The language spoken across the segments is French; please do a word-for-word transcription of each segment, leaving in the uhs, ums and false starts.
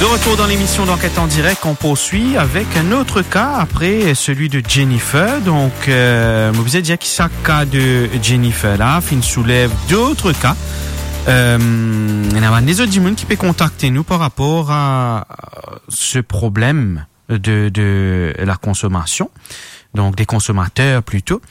De retour dans l'émission d'Enquête en direct, on poursuit avec un autre cas après celui de Jennifer. Donc, euh, vous avez dit qu'il y a un cas de Jennifer là, qui soulève d'autres cas. Euh, il y a des autres gens qui peuvent contacter nous par rapport à ce problème de, de la consommation, donc des consommateurs plutôt.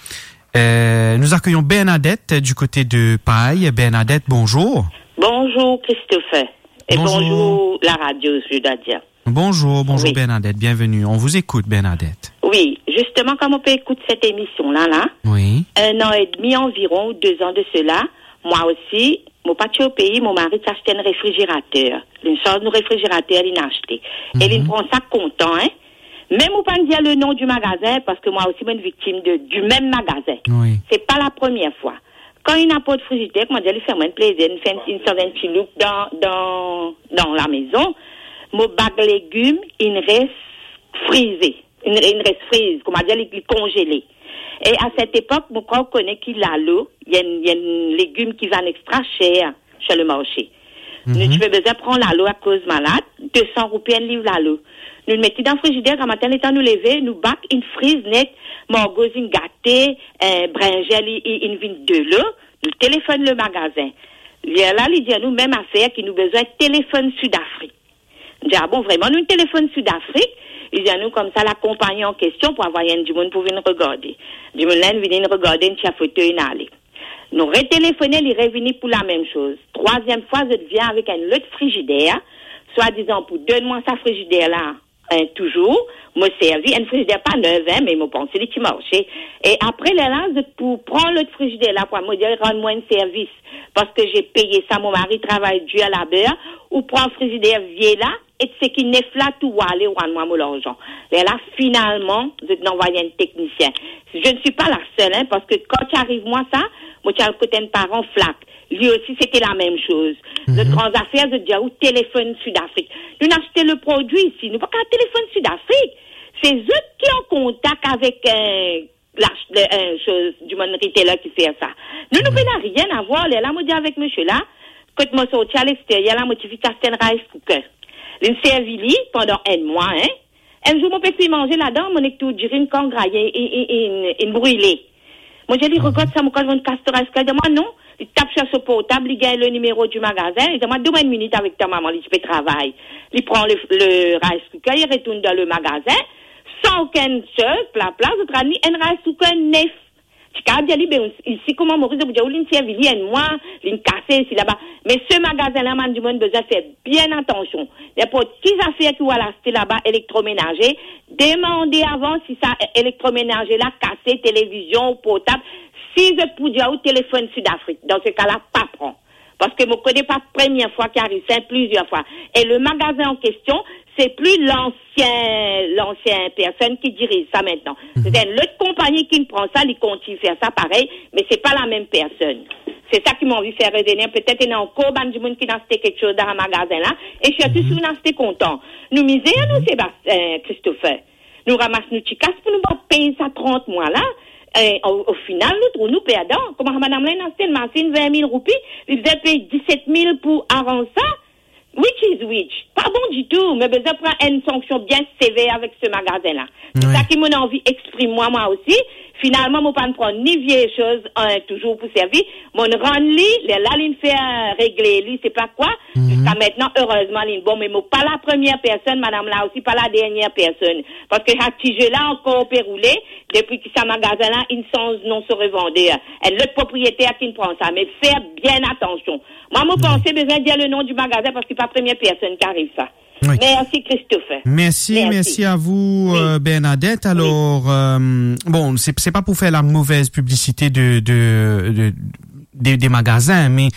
Euh, nous accueillons Bernadette du côté de Paille. Bernadette, bonjour. Bonjour Christopher. Et bonjour, bonjour la radio, je dois dire. Bonjour, bonjour oui. Bernadette, bienvenue. On vous écoute, Bernadette. Oui, justement, comme on peut écouter cette émission-là, là, oui. un an et demi environ, deux ans de cela, moi aussi, mon parti au pays, mon mari s'achetait un réfrigérateur. Une sorte de réfrigérateur, il a acheté. Mm-hmm. Et il prend ça content, hein. Même ou pas dire le nom du magasin, parce que moi aussi, je suis une victime de, du même magasin. Oui. C'est pas la première fois. Quand il n'a pas de frigidaire, comment dire, il fait moins de plaisir, il fait une certaine petite look dans, dans, dans la maison. Mon bac légumes, il reste frisé. Il, il reste frise, comment dire, il est congelé. Et à cette époque, mon corps connaît qu'il a l'eau. Il y a un légume qui va extra cher chez le marché. Mm-hmm. Nous, tu peux besoin prendre la l'eau à cause malade. deux cents roupies, un livre la l'eau. Nous le mettons dans le frigidaire, quand matin, l'état nous lever, nous bac une frise nette, margosine gâtée, euh, bringel, une vine de l'eau. Nous téléphone le magasin. Là, il dit à nous, même affaire, qui nous besoin de téléphone Sud-Afrique. On dit, ah bon, vraiment, nous, téléphone Sud-Afrique. Il dit à nous, comme ça, la compagnie en question, pour avoir un du monde pour venir regarder. Du monde là, venir regarder une petite photo, une allée. Nous retéléphoner, il est revenu pour la même chose. Troisième fois, je viens avec un autre frigidaire, soit disant, pour donne-moi sa frigidaire là, hein, toujours, me servi, un frigidaire pas neuf, hein, mais me pensé, les petits marchés. Et après, là, pour prendre l'autre frigidaire là, pour me dire, rendre-moi un service, parce que j'ai payé ça, mon mari travaille dur à la beurre, ou prend un frigidaire vieux là, et c'est qu'il n'est flat ou aller ou rendre-moi mon argent. Et là, finalement, je vais envoyer un technicien. Je ne suis pas la seule, hein, parce que quand tu arrives, moi, ça, moi, tu as le côté de parent flac. Lui aussi, c'était la même chose. Mm-hmm. De grandes affaires, je dis, ou téléphone Sud-Afrique. Nous n'achetons le produit ici. Nous pas qu'un téléphone Sud-Afrique. C'est eux qui ont contact avec, euh, la, le, euh, chose du monde retailer qui fait ça. Nous, nous, n'avons rien à voir. Là, moi, dis avec monsieur là, quand moi, sorti à l'extérieur, là, moi, tu fais un rice cooker. Une servilie pendant un mois, hein. Un jour, mon petit manger là-dedans, mon éctou, dire une cangraille et une, une brûlée. Moi, j'ai dit, regarde ça, mon quand je vais castor rice cooker. Moi, non. Il tape sur ce portable, il gagne le numéro du magasin, il demande deux minutes avec ta maman, il fait travail. Il prend le, le rice cooker, il retourne dans le magasin, sans aucun seul, plat, plat, vous avez un rice cooker neuf. Tu as dit, ici, comment Maurice de Boudjaou, l'une servie, l'une moi, l'une cassée ici, là-bas. Mais ce magasin-là, man du monde, besoin faire bien attention. Les petites affaires qui vont l'acheter là-bas, électroménager, demandez avant si ça, électroménager là, cassé, télévision, portable, si je peux dire au téléphone Sud-Afrique, dans ce cas-là, pas prendre. Parce que je ne connais pas la première fois qu'il arrive, c'est plusieurs fois. Et le magasin en question, c'est plus l'ancien, l'ancien personne qui dirige ça maintenant. Mm-hmm. C'est l'autre compagnie qui prend ça, il continue à faire ça pareil, mais c'est pas la même personne. C'est ça qui m'a envie de faire revenir. Peut-être qu'il y a encore du monde qui a acheté quelque chose dans un magasin là, et je suis mm-hmm. sûr qu'on a acheté content. Nous misons, mm-hmm. nous, Sébastien, euh, Christopher. Nous ramassons nos petits casses pour nous payer ça trente mois là. Et au, au final, nous, nous perdons. Comment madame là, a une machine vingt mille roupies, il devait payer dix-sept mille pour avant ça. Which is which? Pas bon du tout, mais besoin de prendre une sanction bien sévère avec ce magasin-là. C'est oui. ça qui m'a envie d'exprimer moi, moi aussi. Finalement, moi, pas ne prendre ni vieilles choses, hein, toujours pour servir. Mon rendre-li, là, il fait euh, régler, lui, c'est pas quoi. Mm-hmm. Jusqu'à maintenant, heureusement, il bon, mais moi, pas la première personne, madame là aussi, pas la dernière personne. Parce que ce petit jeu-là, encore péroulé, depuis que ce magasin-là, ils sont non se revendent. Et l'autre propriétaire qui prend ça. Mais faire bien attention. Moi, moi, mm-hmm. pensais besoin de dire le nom du magasin parce que c'est pas la première personne qui arrive ça. Oui. Merci Christophe. Merci, merci, merci à vous, oui. euh, Bernadette. Alors, oui. euh, bon, c'est c'est pas pour faire la mauvaise publicité de de, de, de des magasins, mais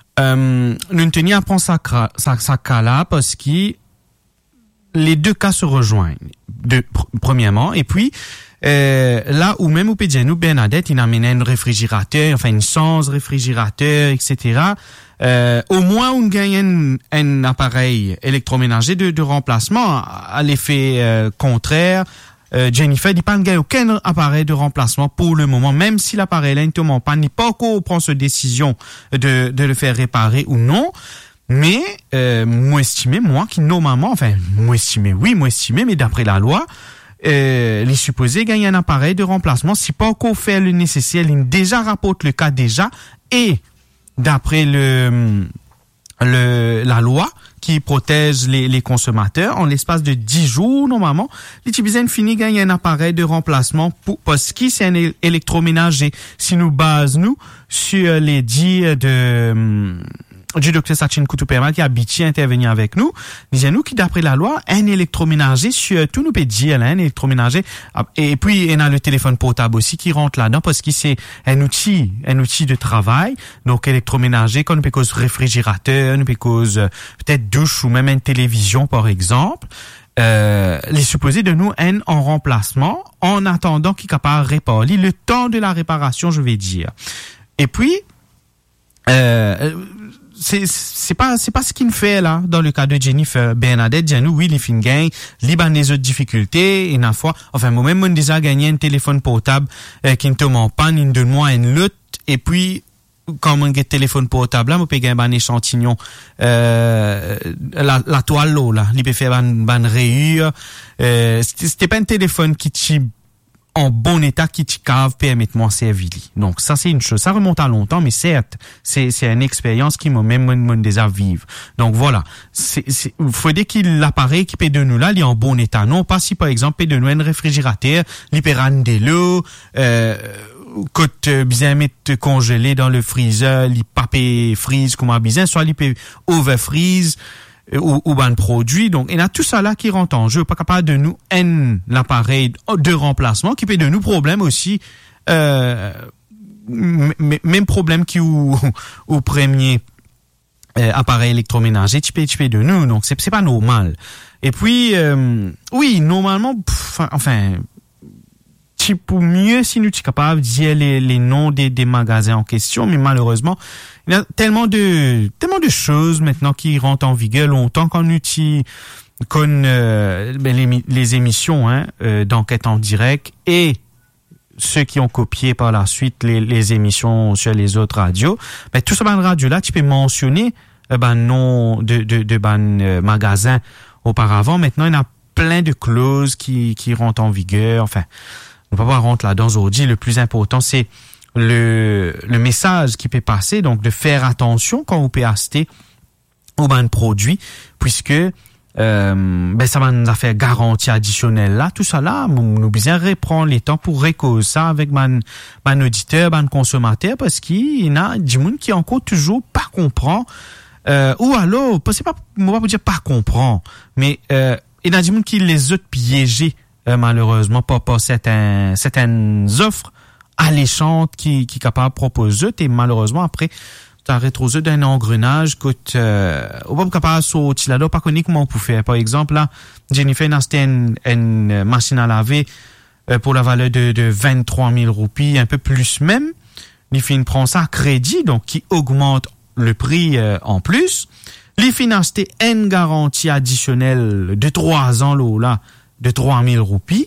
euh, nous tenions à prendre ça ça ça cas là parce que les deux cas se rejoignent. De pr- premièrement, et puis euh, là où même au Pédianou, Bernadette, il amène un réfrigérateur, enfin une sans réfrigérateur, et cetera. Euh, au moins on gagne un, un appareil électroménager de, de remplacement. À l'effet euh, contraire, euh, Jennifer dit pas ne gagne aucun appareil de remplacement pour le moment, même si l'appareil là ne tombe en panne, n'est pas encore prend cette décision de, de le faire réparer ou non. Mais, euh, moi estimé, moi qui normalement, enfin, moi estimé, oui, moi estimé, mais d'après la loi, euh, les supposés gagnent un appareil de remplacement. Si pas encore fait le nécessaire, ils déjà rapportent le cas déjà. Et, d'après le, le, la loi, qui protège les, les consommateurs, en l'espace de dix jours, normalement, les Tibizènes finit gagnent un appareil de remplacement pour, parce que c'est un électroménager. Si nous basons, nous, sur les dires de, du docteur Sachin Koutoupema, qui a habitué à intervenir avec nous, disait-nous que d'après la loi, un électroménager, sur tout nous peut dire, là, un électroménager, et puis, il y a le téléphone portable aussi qui rentre là-dedans, parce que c'est un outil, un outil de travail. Donc, électroménager, quand on peut cause réfrigérateur, on peut cause, euh, peut-être douche ou même une télévision, par exemple, euh, les supposés de nous, un en remplacement, en attendant qu'il est capable de réparer, le temps de la réparation, je vais dire. Et puis, euh, c'est c'est pas c'est pas ce qu'il fait là dans le cas de Jennifer Bernadette. Janou, oui, les fin gagne liban des autres difficultés, une fois enfin moi-même moi déjà gagné un téléphone portable euh, qui ne tombe en panne, une de moi une lutte, et puis quand on get téléphone portable là, on peut gagner un échantillon euh la la toile là, il peut faire ban ban rayure, euh c'était pas un téléphone qui t'y en bon état qui t'y cave permettez-moi servir. Donc ça c'est une chose, ça remonte à longtemps, mais certes c'est c'est une expérience qui m'a même mon déjà vivre. Donc voilà, c'est c'est faut dire qu'il l'appareil qui peut de nous là, il est en bon état, non pas si par exemple peut de nous un réfrigérateur, il peut rendre de l'eau, euh côte bien mettre congelé dans le freezer, il papé freeze comme bien, soit il peut over freeze ou, ou ben produit. Donc, il y a tout ça là qui rentre en jeu. Pas capable de nous un l'appareil de remplacement qui peut de nous problème aussi, euh, m- même problème qui au, au premier euh, appareil électroménager, tu peux, tu peux de nous. Donc, c'est, c'est pas normal. Et puis, euh, oui, normalement, pff, enfin, pour mieux si nous sommes capables de dire les, les noms des, des magasins en question, mais malheureusement, il y a tellement de tellement de choses maintenant qui rentrent en vigueur. Longtemps qu'on utilise qu'on euh, ben les, les émissions hein, euh, d'enquête en direct et ceux qui ont copié par la suite les, les émissions sur les autres radios, ben tout ce ban radio là, tu peux mentionner euh, ben nom de de de ban euh, magasins auparavant. Maintenant, il y a plein de clauses qui qui rentrent en vigueur. Enfin, on va pas rentrer là-dedans aujourd'hui. Le plus important, c'est le le message qui peut passer, donc de faire attention quand vous pouvez acheter au ban produit, puisque euh, ben ça va nous faire garantie additionnelle là, tout ça là, nous bien reprendre les temps pour récauser ça avec ban ban auditeur, ban consommateur, parce qu'il y a du monde qui encore toujours pas comprend, euh, ou alors, c'est pas, on va pas dire pas comprend, mais euh, il y a du monde qui les autres piégés euh, malheureusement pas pas certains certaines offres alléchante qui qui est capable de proposer, et malheureusement après tu arrêtes aux œufs d'un engrenage que euh, on va pas capable sortir là, pas connaître comment on peut faire. Par exemple là, Jennifer n'a acheté une, une machine à laver euh, pour la valeur de de vingt-trois mille roupies, un peu plus même. Les filles prend ça à crédit, donc qui augmente le prix euh, en plus. Les filles ont acheté une garantie additionnelle de trois ans là, là de trois mille roupies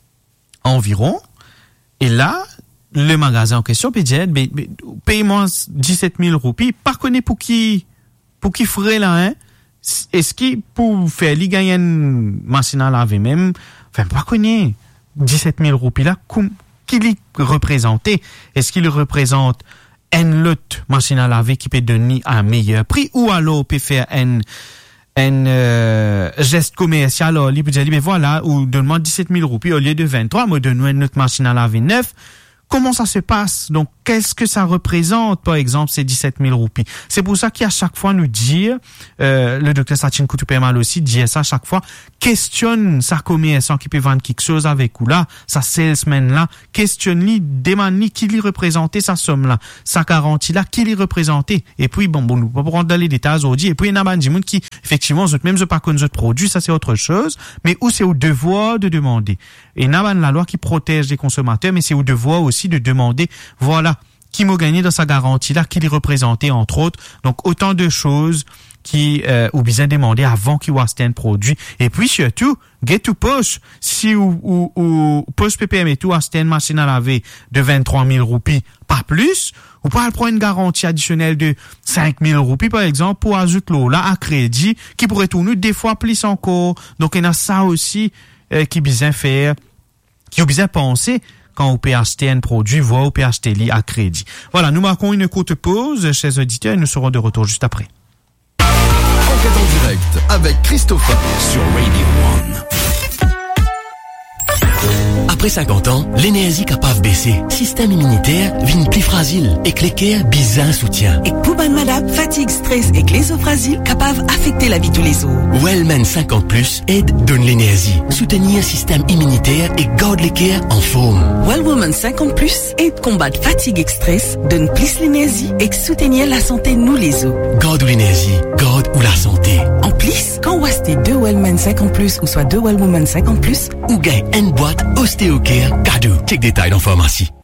environ. Et là, le magasin en question peut dire, mais, mais paye-moi dix-sept mille roupies, pas connaît pour qui, pour qui ferait là, hein? Est-ce qu'il, pour faire, lui gagner une machine à laver même, enfin, pas connaît dix-sept mille roupies là, qui lui représentait? Est-ce qu'il représente une autre machine à laver qui peut donner un meilleur prix, ou alors peut faire un, un euh, geste commercial, alors, il peut dire, mais voilà, ou donne-moi dix-sept mille roupies au lieu de vingt-trois, moi donne-moi une autre machine à laver neuf. Comment ça se passe? Donc, qu'est-ce que ça représente, par exemple, ces dix-sept mille roupies? C'est pour ça qu'à chaque fois nous dire, euh, le docteur Sachin Koutoupema aussi dit ça à chaque fois, questionne sa commerçant qui peut vendre quelque chose avec ou là, sa salesman là, questionne-lui, demande-lui qui lui représentait sa somme là, sa garantie là, qui lui représentait. Et puis, bon, bon, nous va pas rentrer dans les détails aujourd'hui. Et puis, il y en a des gens qui, effectivement, même eux pas connaissent d'autres produits, ça c'est autre chose, mais où c'est au devoir de demander. Et il y a la loi qui protège les consommateurs, mais c'est au devoir aussi de demander, voilà, qui m'a gagné dans sa garantie là, qui les représentait entre autres. Donc autant de choses qui euh, ou bien demander avant qu'il achète un produit. Et puis surtout, get to push. Si ou ou, ou push P P M et tout acheter une machine à laver de vingt-trois mille roupies, pas plus, ou pas prendre une garantie additionnelle de cinq mille roupies par exemple pour ajouter l'eau là à crédit qui pourrait tourner des fois plus encore. Donc il y a ça aussi euh, qui bien faire, qui bien penser quand on peut acheter un produit, voire on peut acheter lui à crédit. Voilà, nous marquons une courte pause, chers auditeurs, et nous serons de retour juste après. Enquête en direct avec Christopher sur Radio One. Après cinquante ans, l'énergie capable baisser. Système immunitaire vient plus fragile et l'équerre bizarre soutien. Et pour ban malade, fatigue, stress et fragile capable affecter la vie tous les jours. Wellman cinquante plus aide, donne l'énergie, soutenir système immunitaire et garde l'équerre en forme. Wellwoman cinquante plus aide combattre fatigue et stress, donne plus l'énergie et soutenir la santé nous les os. Garde l'énergie, garde ou la santé. En plus, quand vous achetez deux Wellman cinquante plus ou soit deux Wellwoman cinquante plus, ou gagne une boîte Ostéocare cadeau. Check détail dans pharmacie.